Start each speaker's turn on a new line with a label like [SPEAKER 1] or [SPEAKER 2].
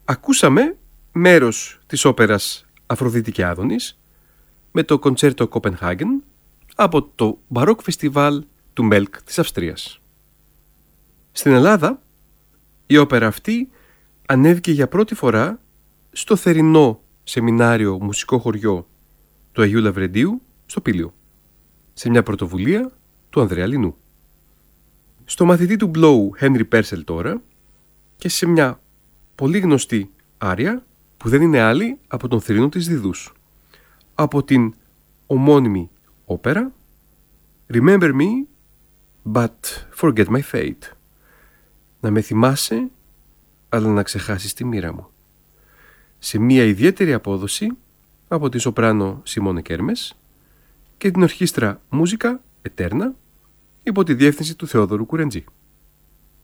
[SPEAKER 1] Ακούσαμε μέρος της όπερας Αφροδίτη και Άδωνης με το κοντσέρτο Κοπενχάγεν από το Μπαρόκ Φεστιβάλ του Μέλκ της Αυστρίας. Στην Ελλάδα η όπερα αυτή ανέβηκε για πρώτη φορά στο θερινό σεμινάριο μουσικό χωριό του Αγίου Λαβρεντίου στο Πήλιο, σε μια πρωτοβουλία του Ανδρέα Λινού. Στο μαθητή του Μπλόου Henry Purcell τώρα και σε μια πολύ γνωστή άρια που δεν είναι άλλη από τον θρήνο της Διδούς, από την ομώνυμη όπερα Remember me, but forget my fate. Να με θυμάσαι, αλλά να ξεχάσεις τη μοίρα μου. Σε μια ιδιαίτερη απόδοση από τη σοπράνο Σιμώνε Κέρμες και την ορχήστρα Μούζικα Ετέρνα υπό τη διεύθυνση του Θεόδωρου Κουρεντζή.